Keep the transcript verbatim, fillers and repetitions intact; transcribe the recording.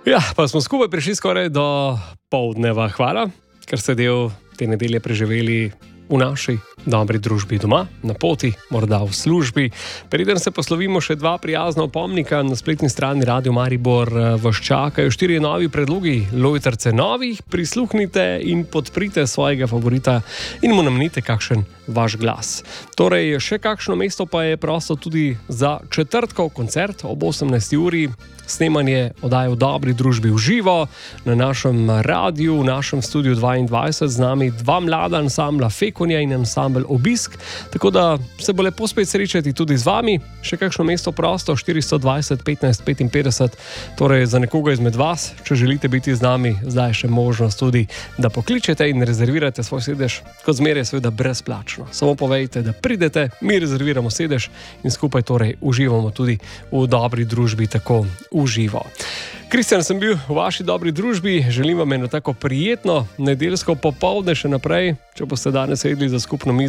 Ja, pa smo skupaj prišli skoraj do poldneva. Hvala, ker ste del te nedelje preživeli v naši dobri družbi doma, na poti, morda v službi. Preden se poslovimo, še dva prijazna opomnika. Na spletni strani Radio Maribor vas čakajo štirje novi predlogi Lojtrce novih. Prisluhnite in podprite svojega favorita in mu namenite kakšen vaš glas. Torej, še kakšno mesto pa je prosto tudi za četrtkov koncert ob osemnajsti uri. Snemanje oddaje v dobri družbi v živo na našem radiju, v našem studiu dvaindvajset, z nami dva mlada ansambla Fekonja in ansambel Obisk, tako da se bo lepo spet srečati tudi z vami. Še kakšno mesto prosto, štiristo dvajset petnajst petinpetdeset, torej za nekoga izmed vas, če želite biti z nami, zdaj je še možnost tudi, da pokličete in rezervirate svoj sedež, kot zmeraj seveda brezplačno. Samo povejte, da pridete, mi rezerviramo sedež in skupaj torej uživamo tudi v dobri družbi tako v živo. Kristjan, sem bil v vaši dobri družbi, želim vam eno tako prijetno nedeljsko popoldne še naprej, če boste danes sedli za skupno mizo.